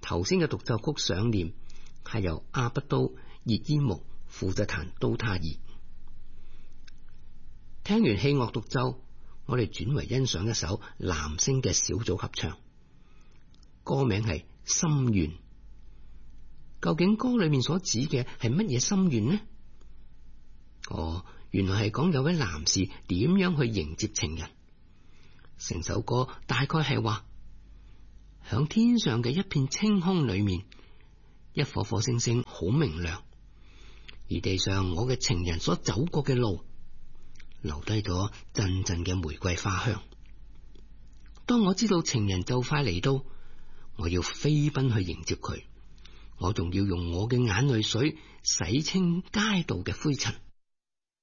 頭先嘅獨奏曲想念係由阿不都、熱伊木負責彈都他爾。聽完器樂獨奏，我哋轉為欣賞一首男聲嘅小組合唱，歌名係《心願》。究竟歌裏面所指嘅係乜嘢心願呢？原來係講有位男士點樣去迎接情人。成首歌大概係話，響天上嘅一片青空裏面，一顆顆星星好明亮，而地上我嘅情人所走過嘅路，留低咗陣陣嘅玫瑰花香。當我知道情人就快嚟到，我要飛奔去迎接佢，我仲要用我嘅眼淚水洗清街道嘅灰塵。